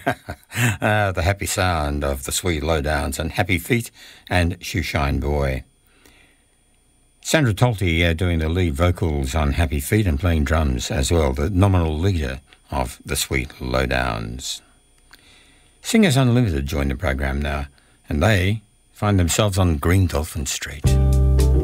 The happy sound of the Sweet Lowdowns and Happy Feet and Shoeshine Boy. Sandra Tolte doing the lead vocals on Happy Feet and playing drums as well, the nominal leader of the Sweet Lowdowns. Singers Unlimited join the program now, and they find themselves on Green Dolphin Street.